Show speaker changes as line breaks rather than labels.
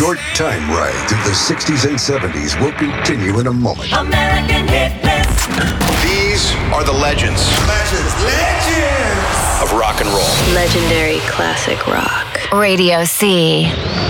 Your time ride through the 60s and 70s will continue in a moment.
American hit list.
These are the legends.
Legends
of rock and roll.
Legendary classic rock.
Radio C.